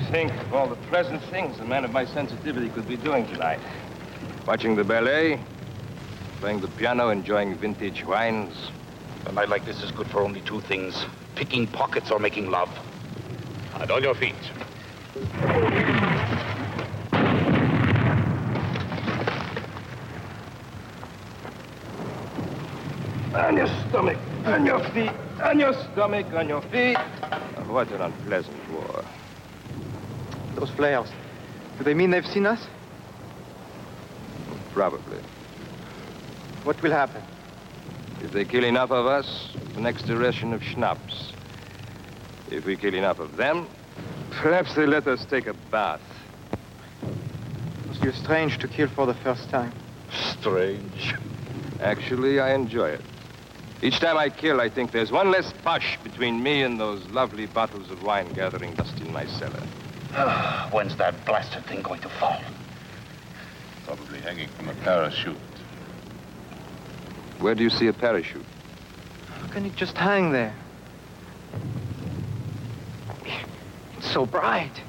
think of all the pleasant things a man of my sensitivity could be doing tonight. Watching the ballet, playing the piano, enjoying vintage wines. A night like this is good for only two things: picking pockets or making love. And on your feet. On your stomach, on your feet, on your stomach, on your feet. Oh, what an unpleasant war. Those flares, do they mean they've seen us? Probably. What will happen? If they kill enough of us, the next ration of schnapps. If we kill enough of them, perhaps they let us take a bath. It must be strange to kill for the first time. Strange. Actually, I enjoy it. Each time I kill, I think there's one less push between me and those lovely bottles of wine gathering dust in my cellar. When's that blasted thing going to fall? Probably hanging from a parachute. Where do you see a parachute? How can it just hang there? It's so bright.